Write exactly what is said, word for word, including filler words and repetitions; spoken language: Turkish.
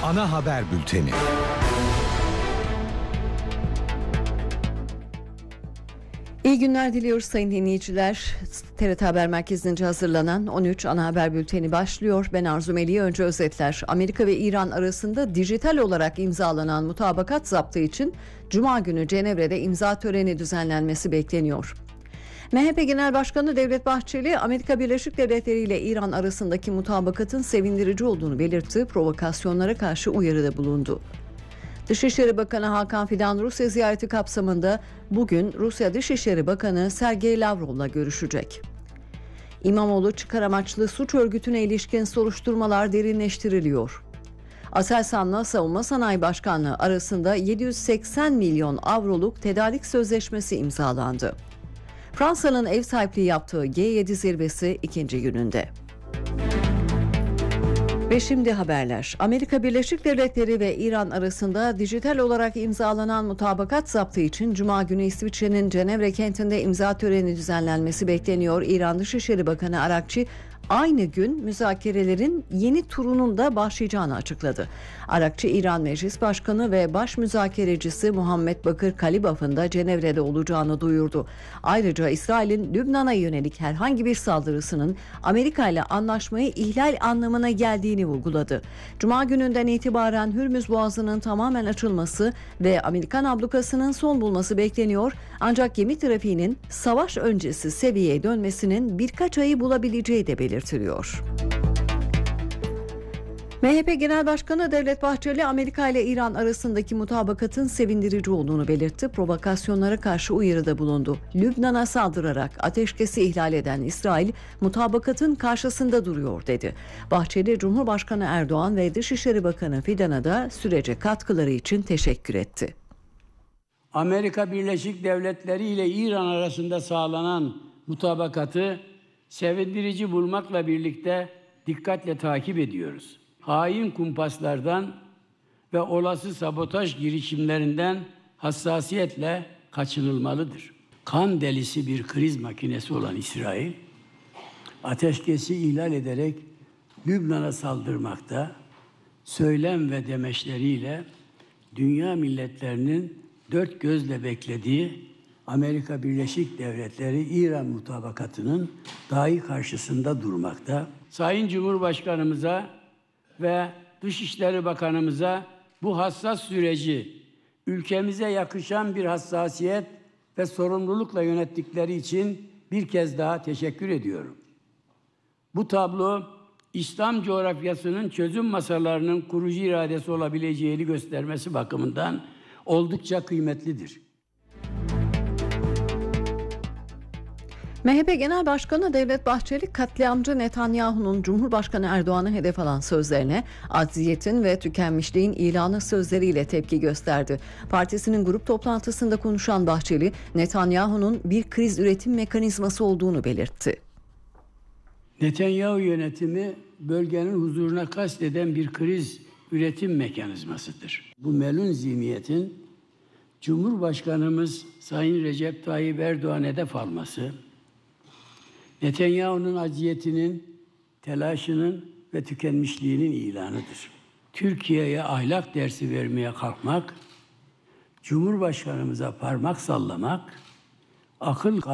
Ana haber bülteni. İyi günler diliyoruz sayın dinleyiciler. T R T Haber Merkezi'nce hazırlanan on üç Ana Haber Bülteni başlıyor. Ben Arzu Melih. Önce özetler. Amerika ve İran arasında dijital olarak imzalanan mutabakat zaptı için Cuma günü Cenevre'de imza töreni düzenlenmesi bekleniyor. M H P Genel Başkanı Devlet Bahçeli, Amerika Birleşik Devletleri ile İran arasındaki mutabakatın sevindirici olduğunu belirtti, provokasyonlara karşı uyarıda bulundu. Dışişleri Bakanı Hakan Fidan Rusya ziyareti kapsamında bugün Rusya Dışişleri Bakanı Sergey Lavrov'la görüşecek. İmamoğlu çıkar amaçlı suç örgütüne ilişkin soruşturmalar derinleştiriliyor. Aselsan'la Savunma Sanayi Başkanlığı arasında yedi yüz seksen milyon avroluk tedarik sözleşmesi imzalandı. Fransa'nın ev sahipliği yaptığı G yedi zirvesi ikinci gününde. Ve şimdi haberler. Amerika Birleşik Devletleri ve İran arasında dijital olarak imzalanan mutabakat zaptı için Cuma günü İsviçre'nin Cenevre kentinde imza töreni düzenlenmesi bekleniyor. İran Dışişleri Bakanı Arakçi aynı gün müzakerelerin yeni turunun da başlayacağını açıkladı. Arakçi, İran Meclis Başkanı ve Baş Müzakerecisi Muhammed Bakır Kalibaf'ın da Cenevre'de olacağını duyurdu. Ayrıca İsrail'in Lübnan'a yönelik herhangi bir saldırısının Amerika ile anlaşmayı ihlal anlamına geldiğini vurguladı. Cuma gününden itibaren Hürmüz Boğazı'nın tamamen açılması ve Amerikan ablukasının son bulması bekleniyor. Ancak gemi trafiğinin savaş öncesi seviyeye dönmesinin birkaç ayı bulabileceği de belirtildi. M H P Genel Başkanı Devlet Bahçeli, Amerika ile İran arasındaki mutabakatın sevindirici olduğunu belirtti. Provokasyonlara karşı uyarıda bulundu. Lübnan'a saldırarak ateşkesi ihlal eden İsrail, mutabakatın karşısında duruyor dedi. Bahçeli, Cumhurbaşkanı Erdoğan ve Dışişleri Bakanı Fidan'a da sürece katkıları için teşekkür etti. Amerika Birleşik Devletleri ile İran arasında sağlanan mutabakatı sevindirici bulmakla birlikte dikkatle takip ediyoruz. Hain kumpaslardan ve olası sabotaj girişimlerinden hassasiyetle kaçınılmalıdır. Kan delisi bir kriz makinesi olan İsrail, ateşkesi ihlal ederek Lübnan'a saldırmakta, söylem ve demeçleriyle dünya milletlerinin dört gözle beklediği Amerika Birleşik Devletleri-İran mutabakatının dahi karşısında durmakta. Sayın Cumhurbaşkanımıza ve Dışişleri Bakanımıza bu hassas süreci ülkemize yakışan bir hassasiyet ve sorumlulukla yönettikleri için bir kez daha teşekkür ediyorum. Bu tablo İslam coğrafyasının çözüm masalarının kurucu iradesi olabileceğini göstermesi bakımından oldukça kıymetlidir. M H P Genel Başkanı Devlet Bahçeli, katliamcı Netanyahu'nun Cumhurbaşkanı Erdoğan'ı hedef alan sözlerine acziyetin ve tükenmişliğin ilanı sözleriyle tepki gösterdi. Partisinin grup toplantısında konuşan Bahçeli, Netanyahu'nun bir kriz üretim mekanizması olduğunu belirtti. Netanyahu yönetimi bölgenin huzuruna kasteden bir kriz üretim mekanizmasıdır. Bu melun zihniyetin Cumhurbaşkanımız Sayın Recep Tayyip Erdoğan hedef alması, Netanyahu'nun aciyetinin, telaşının ve tükenmişliğinin ilanıdır. Türkiye'ye ahlak dersi vermeye kalkmak, Cumhurbaşkanımıza parmak sallamak, akıl